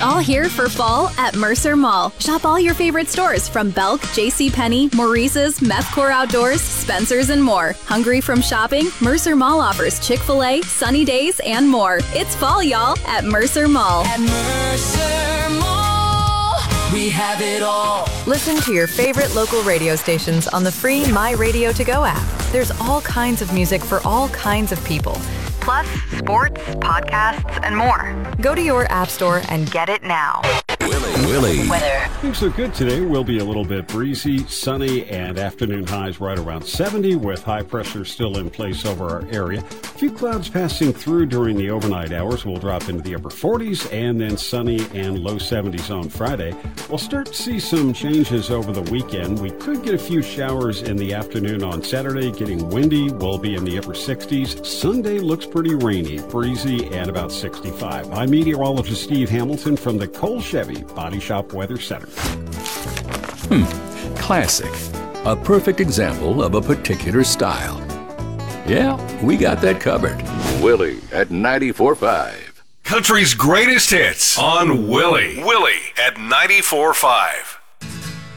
all here for fall at Mercer Mall. Shop all your favorite stores from Belk, JCPenney, Maurice's, Methcore Outdoors, Spencer's, and more. Hungry from shopping? Mercer Mall offers Chick-fil-A, Sunny Days, and more. It's fall, y'all, at Mercer Mall. At Mercer Mall, we have it all. Listen to your favorite local radio stations on the free My Radio To Go app. There's all kinds of music for all kinds of people. Plus, sports, podcasts, and more. Go to your app store and get it now. Willie. Weather. Things look good today. Will be a little bit breezy, sunny, and afternoon highs right around 70 with high pressure still in place over our area. A few clouds passing through during the overnight hours. We'll drop into the upper 40s and then sunny and low 70s on Friday. We'll start to see some changes over the weekend. We could get a few showers in the afternoon on Saturday. Getting windy. We'll be in the upper 60s. Sunday looks pretty rainy, breezy, and about 65. I'm meteorologist Steve Hamilton from the Cole Chevy Body Shop Weather Center. Classic. A perfect example of a particular style. Yeah, we got that covered. Willie at 94.5. Country's greatest hits on Willie. Willie at 94.5.